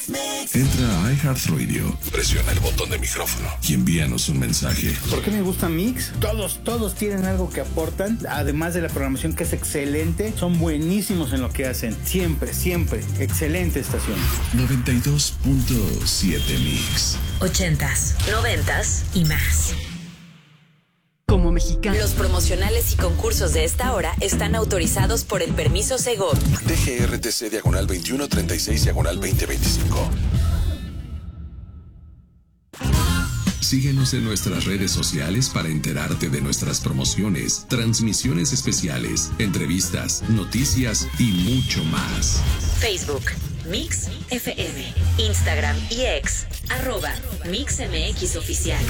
Entra a iHeartRadio, presiona el botón de micrófono y envíanos un mensaje. ¿Por qué me gusta Mix? Todos tienen algo que aportan, además de la programación que es excelente, son buenísimos en lo que hacen. Siempre, excelente estación. 92.7 Mix. 80s, 90s y más. Como mexicano. Los promocionales y concursos de esta hora están autorizados por el permiso Segov. DGRTC /2136/2025. Síguenos en nuestras redes sociales para enterarte de nuestras promociones, transmisiones especiales, entrevistas, noticias y mucho más. Facebook, Mix FM, Instagram y X, @MixMX Oficial.